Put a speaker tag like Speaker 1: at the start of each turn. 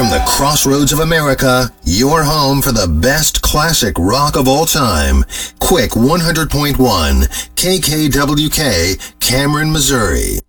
Speaker 1: From the crossroads of America, your home for the best classic rock of all time. Quick 100.1 KKWK, Cameron, Missouri.